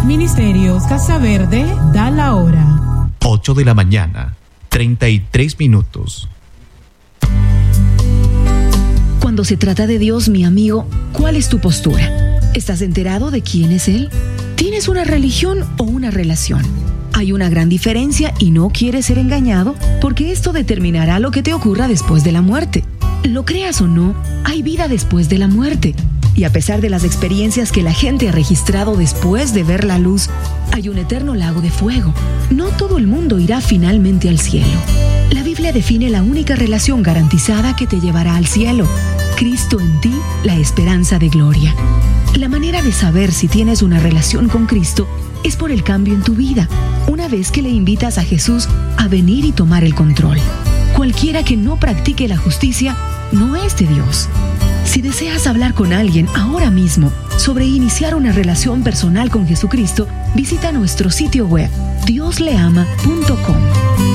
Ministerios Casa Verde da la hora. 8 de la mañana, 33 minutos. Cuando se trata de Dios, mi amigo, ¿cuál es tu postura? ¿Estás enterado de quién es Él? ¿Tienes una religión o una relación? Hay una gran diferencia y no quieres ser engañado porque esto determinará lo que te ocurra después de la muerte. Lo creas o no, hay vida después de la muerte. Y a pesar de las experiencias que la gente ha registrado después de ver la luz, hay un eterno lago de fuego. No todo el mundo irá finalmente al cielo. La Biblia define la única relación garantizada que te llevará al cielo: Cristo en ti, la esperanza de gloria. La manera de saber si tienes una relación con Cristo es por el cambio en tu vida, una vez que le invitas a Jesús a venir y tomar el control. Cualquiera que no practique la justicia no es de Dios. Si deseas hablar con alguien ahora mismo sobre iniciar una relación personal con Jesucristo, visita nuestro sitio web diosleama.com.